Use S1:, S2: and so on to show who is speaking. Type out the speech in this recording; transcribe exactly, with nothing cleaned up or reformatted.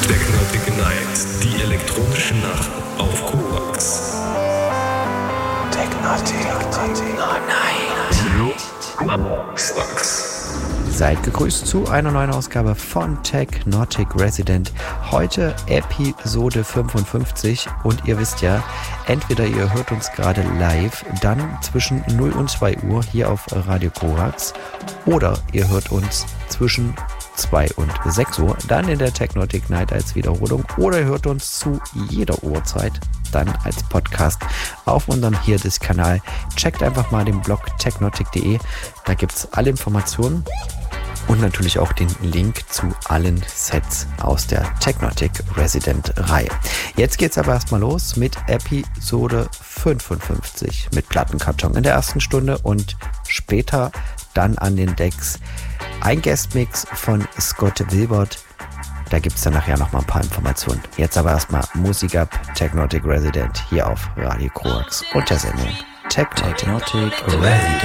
S1: Technotic Night, die elektronische Nacht auf Korax. Technotic Night.
S2: Seid gegrüßt zu einer neuen Ausgabe von Technotic Resident. Heute Episode fünfundfünfzig und ihr wisst ja, entweder ihr hört uns gerade live, dann zwischen null und zwei Uhr hier auf Radio Korax, oder ihr hört uns zwischen zwei und sechs Uhr, dann in der Technotic Night als Wiederholung, oder ihr hört uns zu jeder Uhrzeit dann als Podcast auf unserem Hierdis-Kanal. Checkt einfach mal den Blog technotic punkt de, da gibt es alle Informationen und natürlich auch den Link zu allen Sets aus der Technotic Resident Reihe. Jetzt geht's aber erstmal los mit Episode fünfundfünfzig mit Plattenkarton in der ersten Stunde und später dann an den Decks ein Guestmix von Scott Wilbert. Da gibt es dann nachher noch mal ein paar Informationen. Jetzt aber erstmal Musik ab, Technotic Resident hier auf Radio Korax und der Sendung Technotic Resident.